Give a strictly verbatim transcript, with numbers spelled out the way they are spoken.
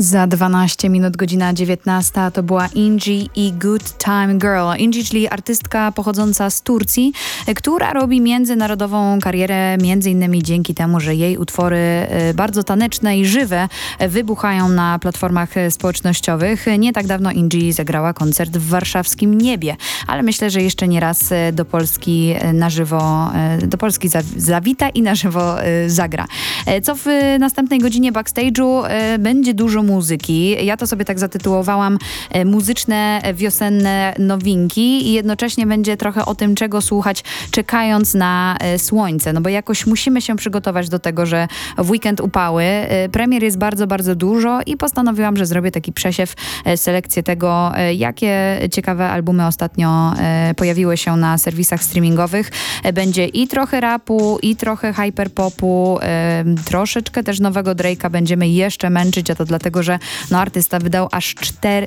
Za dwanaście minut, godzina dziewiętnasta, to była Ingi i Good Time Girl. Ingi, czyli artystka pochodząca z Turcji, która robi międzynarodową karierę między innymi dzięki temu, że jej utwory bardzo taneczne i żywe wybuchają na platformach społecznościowych. Nie tak dawno Ingi zagrała koncert w warszawskim Niebie, ale myślę, że jeszcze nie raz do Polski na żywo, do Polski zawita i na żywo zagra. Co w następnej godzinie backstage'u? Będzie dużo muzyki. Ja to sobie tak zatytułowałam e, muzyczne, wiosenne nowinki i jednocześnie będzie trochę o tym, czego słuchać, czekając na e, słońce. No bo jakoś musimy się przygotować do tego, że w weekend upały. E, premier jest bardzo, bardzo dużo i postanowiłam, że zrobię taki przesiew, e, selekcję tego, e, jakie ciekawe albumy ostatnio e, pojawiły się na serwisach streamingowych. E, będzie i trochę rapu, i trochę hyperpopu, e, troszeczkę też nowego Drake'a będziemy jeszcze męczyć, a to dlatego, że no, artysta wydał aż cztery,